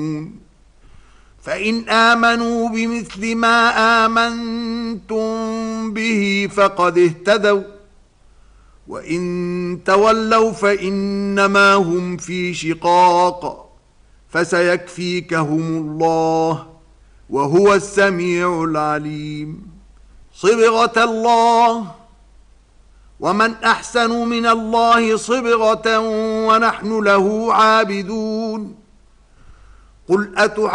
فإن آمنوا بمثل ما آمنتم به فقد اهتدوا وإن تولوا فإنما هم في شقاق فسيكفيكهم الله وهو السميع العليم. صبغة الله ومن أحسن من الله صبغة ونحن له عابدون. قل